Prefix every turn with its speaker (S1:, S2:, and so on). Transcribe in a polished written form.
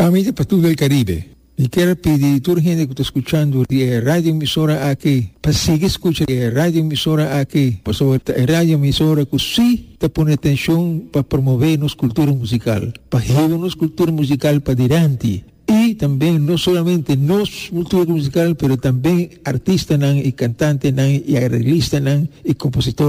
S1: Amiga Pastor del Caribe, y quiero pedir a toda la gente que está escuchando de radio emisora aquí, para seguir escuchando radio emisora aquí, por sobre radio emisora que sí te pone atención para promover nuestra cultura musical, para llevar nuestra cultura musical para adelante. Y también no solamente nuestra cultura musical, pero también artistas y cantantes y arreglistas y compositores.